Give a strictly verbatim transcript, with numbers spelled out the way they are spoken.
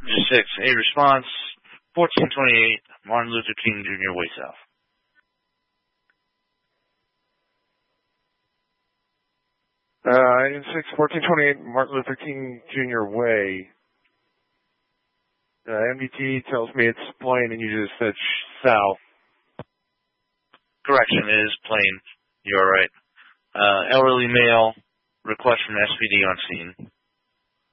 six, a response, fourteen twenty-eight, Martin Luther King Junior Way South. Uh, item six, fourteen twenty-eight, Martin Luther King Junior Way. Uh, M D T tells me it's plain and you just said sh- south. Correction, it is plain. You're right. Uh, elderly male, request from S P D on scene.